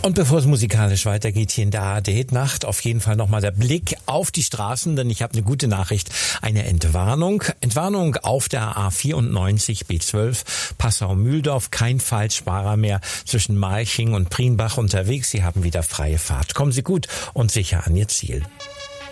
Und bevor es musikalisch weitergeht hier in der ARD-Nacht, auf jeden Fall nochmal der Blick auf die Straßen, denn ich habe eine gute Nachricht, eine Entwarnung. Entwarnung auf der A94 B12 Passau-Mühldorf, kein Falschfahrer mehr zwischen Malching und Prienbach unterwegs. Sie haben wieder freie Fahrt. Kommen Sie gut und sicher an Ihr Ziel.